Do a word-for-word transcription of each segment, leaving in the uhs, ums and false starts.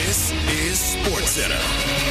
This is SportsCenter.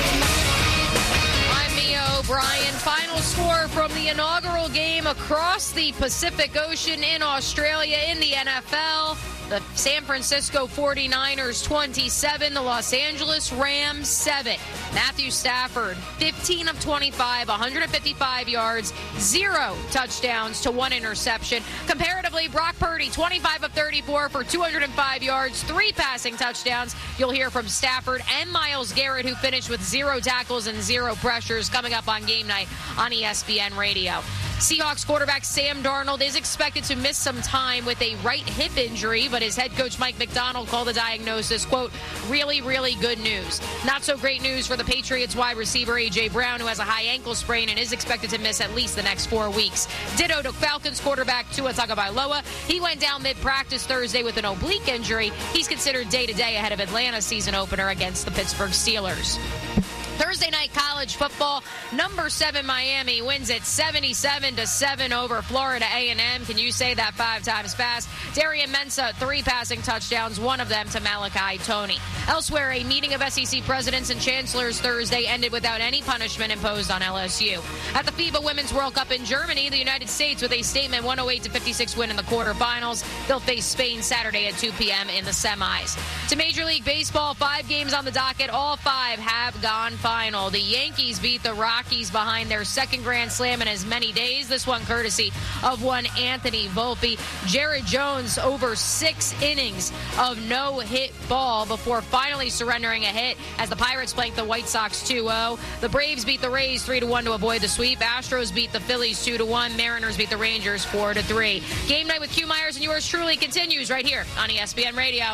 I'm Mia O'Brien. Final score from the inaugural game across the Pacific Ocean in Australia in the N F L. The San Francisco forty-niners twenty-seven, the Los Angeles Rams seven. Matthew Stafford, fifteen of twenty-five, one hundred fifty-five yards, zero touchdowns to one interception. Comparatively, Brock Purdy, twenty-five of thirty-four for two hundred five yards, three passing touchdowns. You'll hear from Stafford and Myles Garrett, who finished with zero tackles and zero pressures, coming up on Game Night on E S P N Radio. Seahawks quarterback Sam Darnold is expected to miss some time with a right hip injury, but his head coach Mike Macdonald called the diagnosis, quote, really, really good news. Not so great news for the Patriots wide receiver A J. Brown, who has a high ankle sprain and is expected to miss at least the next four weeks. Ditto to Falcons quarterback Tua Tagovailoa. He went down mid-practice Thursday with an oblique injury. He's considered day-to-day ahead of Atlanta's season opener against the Pittsburgh Steelers. Thursday night college football, number seven Miami wins it seventy-seven to seven over Florida A and M. Can you say that five times fast? Darian Mensah, three passing touchdowns, one of them to Malachi Toney. Elsewhere, a meeting of S E C presidents and chancellors Thursday ended without any punishment imposed on L S U. At the FIBA Women's World Cup in Germany, the United States with a statement one oh eight to fifty-six win in the quarterfinals. They'll face Spain Saturday at two p.m. in the semis. To Major League Baseball, five games on the docket. All five have gone final. The Yankees beat the Rockies behind their second Grand Slam in as many days. This one courtesy of one Anthony Volpe. Jared Jones over six innings of no-hit ball before finally surrendering a hit as the Pirates blanked the White Sox two oh. The Braves beat the Rays three to one to avoid the sweep. Astros beat the Phillies two to one. Mariners beat the Rangers four to three. Game night with Q Myers and yours truly continues right here on E S P N Radio.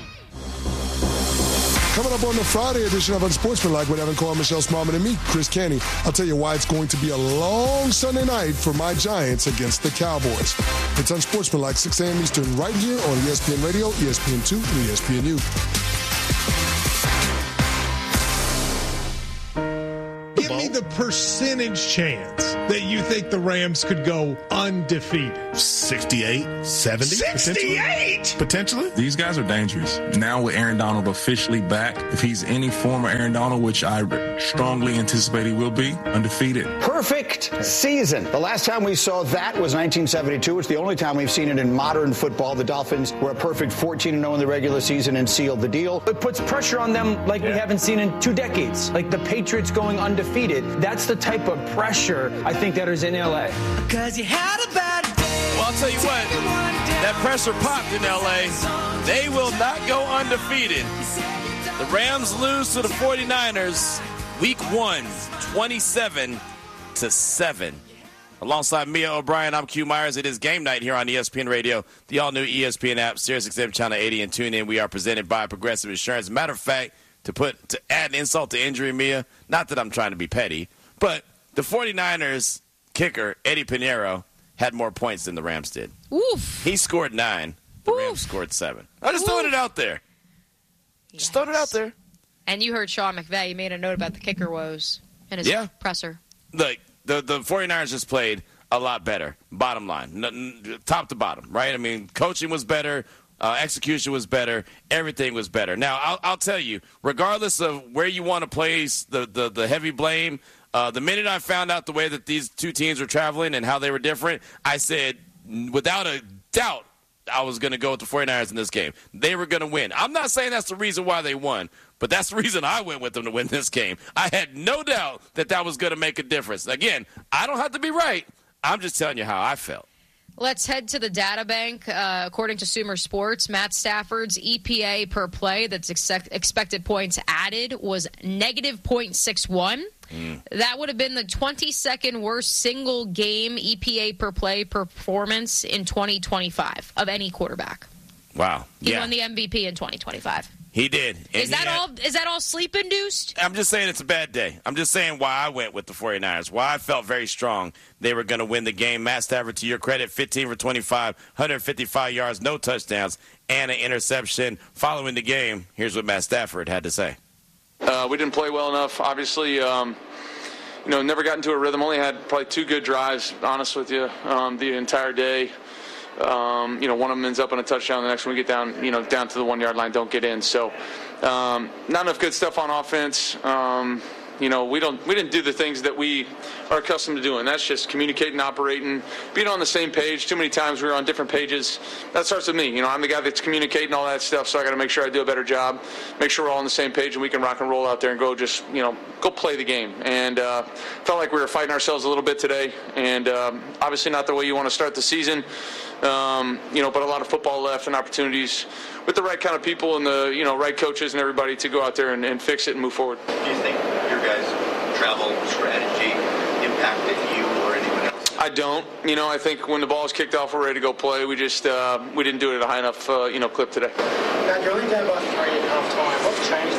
Coming up on the Friday edition of Unsportsmanlike with Evan Carr, Michelle Smartman, and me, Chris Canty. I'll tell you why it's going to be a long Sunday night for my Giants against the Cowboys. It's Unsportsmanlike, six a.m. Eastern, right here on E S P N Radio, E S P N two, and E S P N U. Give me the percentage chance that you think the Rams could go undefeated. sixty-eight, seventy sixty-eight? Potentially. These guys are dangerous. Now with Aaron Donald officially back, if he's any former Aaron Donald, which I strongly anticipate he will be, undefeated. Perfect season. The last time we saw that was nineteen seventy-two. It's the only time we've seen it in modern football. The Dolphins were a perfect fourteen and oh in the regular season and sealed the deal. It puts pressure on them like yeah. we haven't seen in two decades. Like the Patriots going undefeated. That's the type of pressure I think that is in L A. Because you had a bad day. Well, I'll tell you what, that pressure popped in L A. They will not go undefeated. The Rams lose to the forty-niners week one, twenty-seven to seven. Alongside Mia O'Brien, I'm Q Myers. It is game night here on E S P N Radio, the all-new E S P N app, Sirius X M Channel eighty, and tune in. We are presented by Progressive Insurance. Matter of fact, to put to add an insult to injury, Mia, not that I'm trying to be petty, but the forty-niners kicker, Eddie Pinheiro, had more points than the Rams did. Oof. He scored nine. The Oof. Rams scored seven. I just Oof. throwing it out there. Yes. Just throwing it out there. And you heard Sean McVay. He made a note about the kicker woes in his yeah. presser. Look, the, the forty-niners just played a lot better, bottom line, n- top to bottom, right? I mean, coaching was better. Uh, execution was better. Everything was better. Now, I'll, I'll tell you, regardless of where you want to place the, the, the heavy blame, uh, the minute I found out the way that these two teams were traveling and how they were different, I said, without a doubt, I was going to go with the forty-niners in this game. They were going to win. I'm not saying that's the reason why they won, but that's the reason I went with them to win this game. I had no doubt that that was going to make a difference. Again, I don't have to be right. I'm just telling you how I felt. Let's head to the data bank. Uh, according to Sumer Sports, Matt Stafford's E P A per play, that's ex- expected points added, was negative point six one. Mm. That would have been the twenty-second worst single game E P A per play performance in twenty twenty-five of any quarterback. Wow. He yeah. won the M V P in twenty twenty-five. He did. And is that had, all Is that all sleep induced? I'm just saying it's a bad day. I'm just saying why I went with the forty-niners, why I felt very strong they were going to win the game. Matt Stafford, to your credit, fifteen for twenty-five, one hundred fifty-five yards, no touchdowns, and an interception. Following the game, here's what Matt Stafford had to say. Uh, we didn't play well enough. Obviously, um, you know, never got into a rhythm. Only had probably two good drives, honest with you, um, the entire day. Um, you know, one of them ends up on a touchdown. The next one we get down, you know, down to the one-yard line, don't get in. So um, not enough good stuff on offense. Um, You know, we don't we didn't do the things that we are accustomed to doing. That's just communicating, operating, being on the same page. Too many times we were on different pages. That starts with me. You know, I'm the guy that's communicating all that stuff, so I got to make sure I do a better job, make sure we're all on the same page, and we can rock and roll out there and go just, you know, go play the game. And uh, felt like we were fighting ourselves a little bit today, and um, obviously not the way you want to start the season. Um, you know, but a lot of football left and opportunities with the right kind of people and the, you know, right coaches and everybody to go out there and, and fix it and move forward. Do you think your guys' travel strategy impacted you or anyone else? I don't. You know, I think when the ball is kicked off, we're ready to go play. We just uh, we didn't do it at a high enough, uh, you know, clip today. Now, you're only down by three at half time. What changed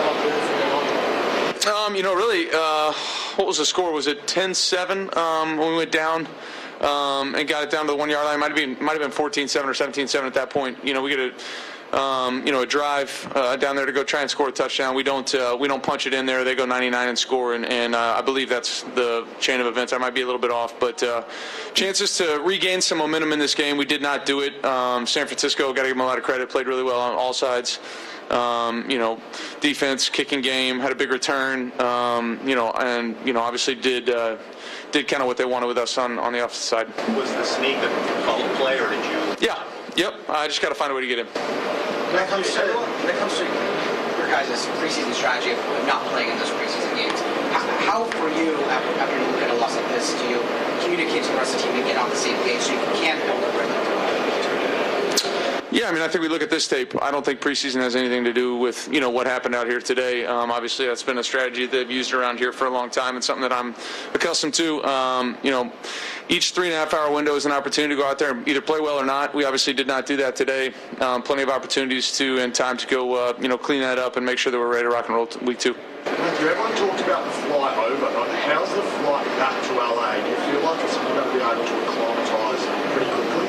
from then on? Um, you know, really, uh, what was the score? Was it ten seven um, when we went down? Um, and got it down to the one-yard line. Might have been might have been fourteen seven or seventeen seven at that point. You know, we get a um, you know a drive uh, down there to go try and score a touchdown. We don't uh, we don't punch it in there. They go ninety-nine and score, and, and uh, I believe that's the chain of events. I might be a little bit off, but uh, chances to regain some momentum in this game. We did not do it. Um, San Francisco, got to give them a lot of credit. Played really well on all sides. Um, you know, defense, kicking game, had a big return. Um, you know, and you know, obviously did. Uh, did kind of what they wanted with us on, on the offensive side. Was the sneak a called play, or did you? Yeah, yep. I just got to find a way to get him. When it comes to, when it comes to your guys' preseason strategy of not playing in those preseason games, how, how for you, after, after you look at a loss like this, do you communicate to the rest of the team and get on the same page so you can build a rhythm? Yeah, I mean, I think we look at this tape. I don't think preseason has anything to do with, you know, what happened out here today. Um, obviously, that's been a strategy they've used around here for a long time and something that I'm accustomed to. Um, you know, each three and a half hour window is an opportunity to go out there and either play well or not. We obviously did not do that today. Um, plenty of opportunities to and time to go, uh, you know, clean that up and make sure that we're ready to rock and roll week two. Matthew, everyone talked about the flight over. How's the flight back to L A? Do you feel like it's going to be able to acclimatise pretty quickly?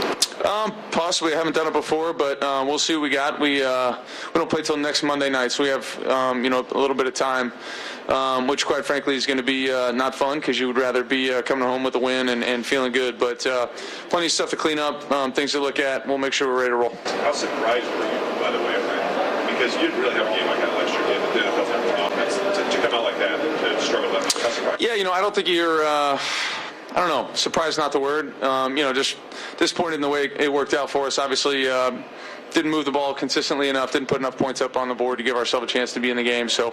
Um, possibly. I haven't done it before, but uh, we'll see what we got. We uh, we don't play till next Monday night, so we have um, you know a little bit of time, um, which quite frankly is going to be uh, not fun because you would rather be uh, coming home with a win and, and feeling good. But uh, plenty of stuff to clean up, um, things to look at. We'll make sure we're ready to roll. How surprised were you, by the way, because you didn't really have a game like that last year, did the N F L offense to, to come out like that and to struggle that? How surprised? Yeah, you know, I don't think you're. Uh, I don't know. Surprised, not the word. Um, you know, just disappointed in the way it worked out for us. Obviously, uh, didn't move the ball consistently enough. Didn't put enough points up on the board to give ourselves a chance to be in the game. So,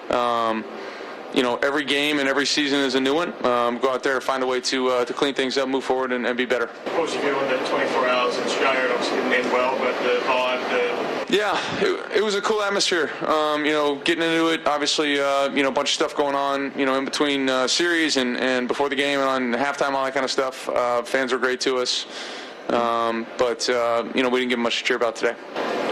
um, you know, every game and every season is a new one. Um, go out there, find a way to uh, to clean things up, move forward, and, and be better. Of you go on the twenty-four hours in Australia. It obviously didn't end well, but the vibe, the Yeah, it, it was a cool atmosphere. Um, you know, getting into it, obviously, uh, you know, a bunch of stuff going on, you know, in between uh, series and, and before the game and on halftime, all that kind of stuff. Uh, fans were great to us. Um, but, uh, you know, we didn't get much to cheer about today.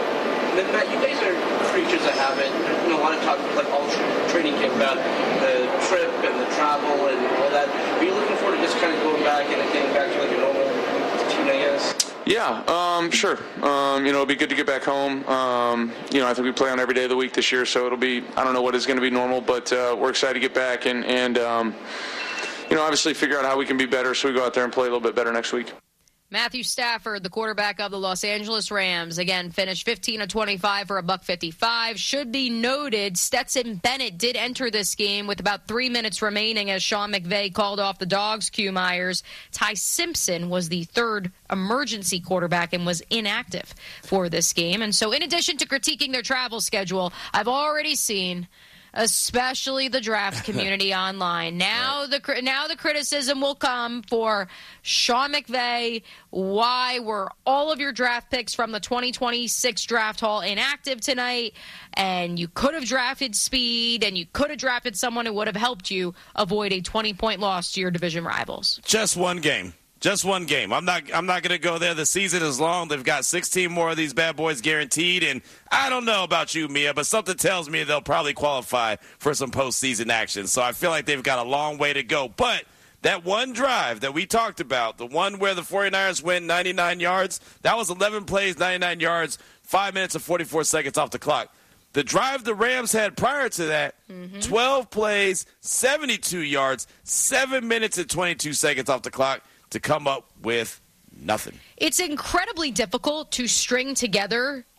Matt, you guys are creatures of habit. You know, a lot of talk, like all tra- training camp about the trip and the travel and all that. Are you looking forward to just kind of going back and getting back to like a normal routine, I guess? Yeah, um, sure. Um, you know, it'll be good to get back home. Um, you know, I think we play on every day of the week this year, so it'll be, I don't know what is going to be normal, but uh, we're excited to get back and, and um, you know, obviously figure out how we can be better so we go out there and play a little bit better next week. Matthew Stafford, the quarterback of the Los Angeles Rams, again finished fifteen of twenty-five for a buck fifty-five. Should be noted, Stetson Bennett did enter this game with about three minutes remaining as Sean McVay called off the Dogs' Q Myers. Ty Simpson was the third emergency quarterback and was inactive for this game. And so in addition to critiquing their travel schedule, I've already seen, especially the draft community online. Now the now the criticism will come for Sean McVay. Why were all of your draft picks from the twenty twenty-six draft haul inactive tonight? And you could have drafted speed, and you could have drafted someone who would have helped you avoid a twenty-point loss to your division rivals. Just one game. Just one game. I'm not I'm not going to go there. The season is long. They've got sixteen more of these bad boys guaranteed. And I don't know about you, Mia, but something tells me they'll probably qualify for some postseason action. So I feel like they've got a long way to go. But that one drive that we talked about, the one where the 49ers went ninety-nine yards, that was eleven plays, ninety-nine yards, five minutes and forty-four seconds off the clock. The drive the Rams had prior to that, mm-hmm. twelve plays, seventy-two yards, seven minutes and twenty-two seconds off the clock to come up with nothing. It's incredibly difficult to string together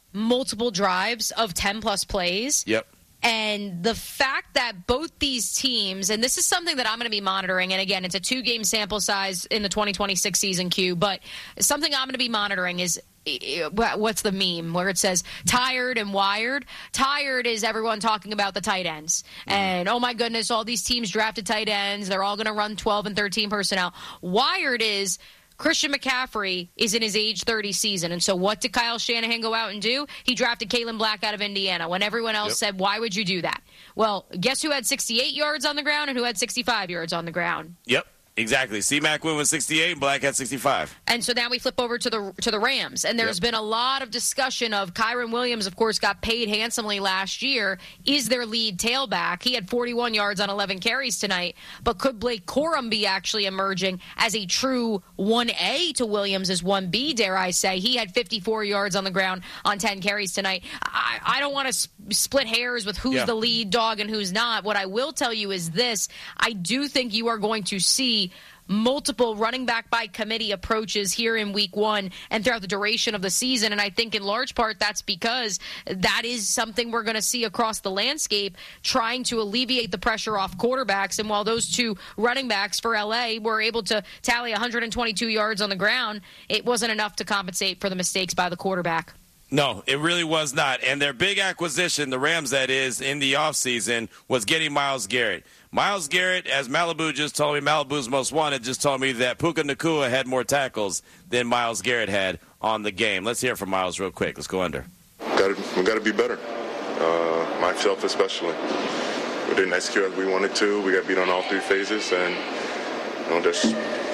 multiple drives of ten-plus plays. Yep. And the fact that both these teams, and this is something that I'm going to be monitoring, and again, it's a two-game sample size in the twenty twenty-six season, Q, but something I'm going to be monitoring is what's the meme where it says tired and wired? Tired is everyone talking about the tight ends. Mm-hmm. And, oh, my goodness, all these teams drafted tight ends. They're all going to run twelve and thirteen personnel. Wired is Christian McCaffrey is in his age thirty season. And so what did Kyle Shanahan go out and do? He drafted Kalen Black out of Indiana when everyone else yep. said, why would you do that? Well, guess who had sixty-eight yards on the ground and who had sixty-five yards on the ground? Yep. Exactly. C-Mac went with sixty-eight and Black had sixty-five. And so now we flip over to the to the Rams. And there's yep. been a lot of discussion of Kyren Williams, of course, got paid handsomely last year. Is their lead tailback? He had forty-one yards on eleven carries tonight. But could Blake Corum be actually emerging as a true one A to Williams' one B, dare I say? He had fifty-four yards on the ground on ten carries tonight. I, I don't want to sp- split hairs with who's yeah. the lead dog and who's not. What I will tell you is this. I do think you are going to see multiple running back by committee approaches here in week one and throughout the duration of the season. And I think in large part that's because that is something we're going to see across the landscape, trying to alleviate the pressure off quarterbacks. And while those two running backs for L A were able to tally one hundred twenty-two yards on the ground, it wasn't enough to compensate for the mistakes by the quarterback. No, it really was not. And their big acquisition, the Rams that is, in the offseason was getting Myles Garrett. Myles Garrett, as Malibu just told me, Malibu's Most Wanted just told me that Puka Nacua had more tackles than Myles Garrett had on the game. Let's hear from Myles real quick. Let's go under. Got we got to be better, uh, myself especially. We didn't execute as we wanted to. We got beat on all three phases, and you know, there's,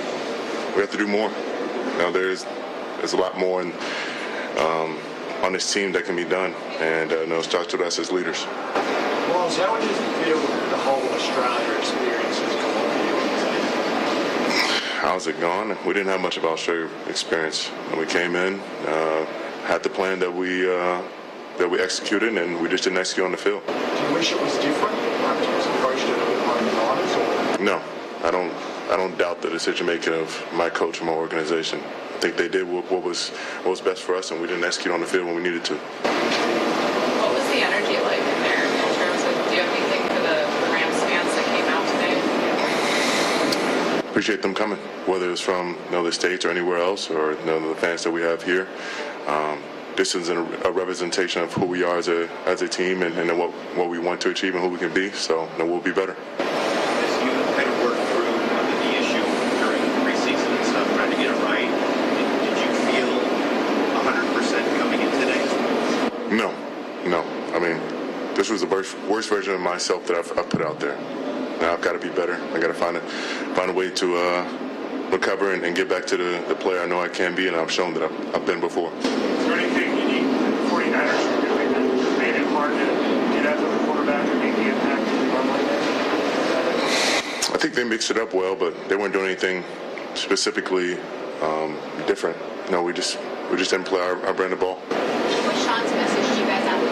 we have to do more. You know, there's there's a lot more in, um, on this team that can be done, and uh, you know, it starts with us as leaders. Myles, how does it feel with the whole Australia experience has gone for you? How's it gone? We didn't have much of Australia experience when we came in. Uh, had the plan that we uh, that we executed, and we just didn't execute on the field. Do you wish it was different? Like you was approached it a bit like the Niners, or? No, I don't. I don't doubt the decision making of my coach and my organization. I think they did what, what was what was best for us, and we didn't execute on the field when we needed to. What was the energy like in there in terms of? Do you have anything for the, the Rams fans that came out today? Appreciate them coming, whether it's from you know, the States or anywhere else, or you know, the fans that we have here. Um, this is a, a representation of who we are as a as a team, and, and what what we want to achieve and who we can be. So you know, we'll be better. As you kind of worked through the issue during the preseason and stuff, trying to get it right, did, did you feel one hundred percent coming in today? No, no. I mean, this was the worst, worst version of myself that I've, I've put out there. Now I've got to be better. I got to find a find a way to uh, recover and, and get back to the, the player I know I can be, and I've shown that I've, I've been before. Is there anything you need the forty-niners to do that made it hard to get after the quarterback and make the impact in the run like that? I think they mixed it up well, but they weren't doing anything specifically um, different. No, we just we just didn't play our, our brand of ball. What's Sean's message to you guys after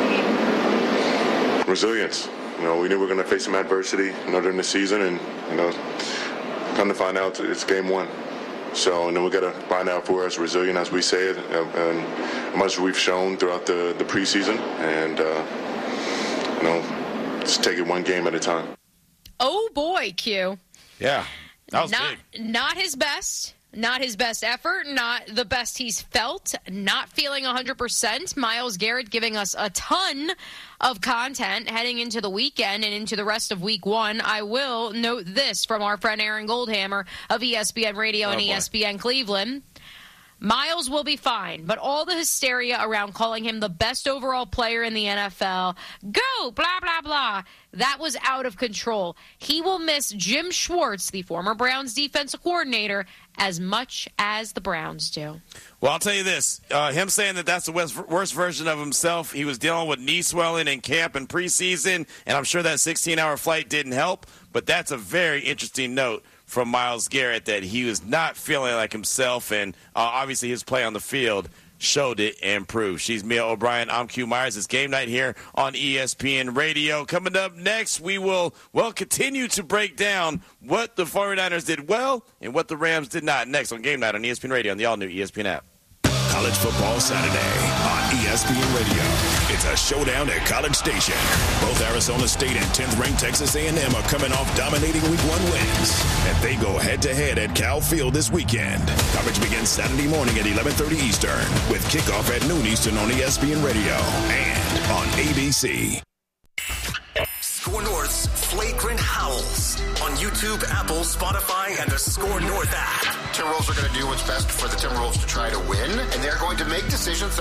the game? Resilience. You know, we knew we were going to face some adversity, you know, during the season, and you know, come to find out it's game one. So, you know, we got to find out if we're as resilient as we say it, and, and much we've shown throughout the, the preseason, and uh, you know, just take it one game at a time. Oh boy, Q. Yeah, that was not big. Not his best. Not his best effort, not the best he's felt, not feeling one hundred percent. Myles Garrett giving us a ton of content heading into the weekend and into the rest of week one. I will note this from our friend Aaron Goldhammer of E S P N Radio oh, and boy. E S P N Cleveland. Myles will be fine, but all the hysteria around calling him the best overall player in the N F L, go, blah, blah, blah, that was out of control. He will miss Jim Schwartz, the former Browns defensive coordinator, as much as the Browns do. Well, I'll tell you this. Uh, him saying that that's the worst, worst version of himself, he was dealing with knee swelling in camp and preseason, and I'm sure that sixteen-hour flight didn't help, but that's a very interesting note from Myles Garrett that he was not feeling like himself, and uh, obviously his play on the field showed it and proved. She's Mia O'Brien. I'm Q Myers. It's game night here on E S P N Radio. Coming up next, we will, well, continue to break down what the forty-niners did well and what the Rams did not. Next on game night on E S P N Radio on the all-new E S P N app. College Football Saturday on E S P N Radio. It's a showdown at College Station. Both Arizona State and tenth-ranked Texas A and M are coming off dominating week one wins, and they go head-to-head at Cal Field this weekend. Coverage begins Saturday morning at eleven thirty Eastern, with kickoff at noon Eastern on E S P N Radio and on A B C. Score North's Flagrant Howls on YouTube, Apple, Spotify, and the Score North app. Timberwolves are going to do what's best for the Timberwolves to try to win, and they're going to make decisions that